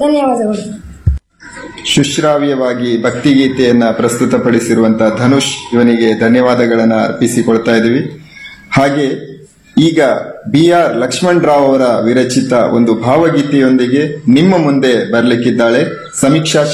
ಧನ್ಯವಾದಗಳು. ಸುಶ್ರಾವ್ಯವಾಗಿ ಭಕ್ತಿಗೀತೆಯನ್ನ ಪ್ರಸ್ತುತಪಡಿಸಿರುವಂತಹ ಧನುಷ್ ಇವನಿಗೆ ಧನ್ಯವಾದಗಳನ್ನು ಅರ್ಪಿಸಿಕೊಳ್ತಾ ಇದ್ದೀವಿ. ಹಾಗೆ ಈಗ BR ಲಕ್ಷ್ಮಣ್ ರಾವ್ ಅವರ ವಿರಚಿತ ಒಂದು ಭಾವಗೀತೆಯೊಂದಿಗೆ ನಿಮ್ಮ ಮುಂದೆ ಬರಲಿಕ್ಕಿದ್ದಾಳೆ ಸಮೀಕ್ಷಾ